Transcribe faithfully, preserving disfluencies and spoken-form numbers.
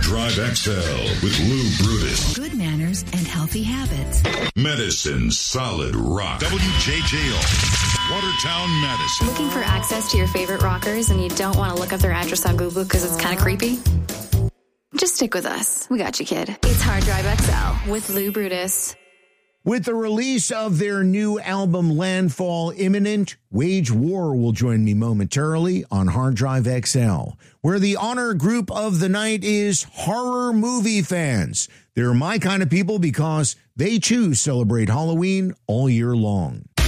Drive X L with Lou Brutus. Good manners and healthy habits. Medicine Solid Rock. W J J O. Watertown, Madison. Looking for access to your favorite rockers and you don't want to look up their address on Google because it's kind of creepy? Just stick with us. We got you, kid. It's Hard Drive X L with Lou Brutus. With the release of their new album Landfall imminent, Wage War will join me momentarily on Hard Drive X L, where the honor group of the night is horror movie fans. They're my kind of people because they too celebrate Halloween all year long.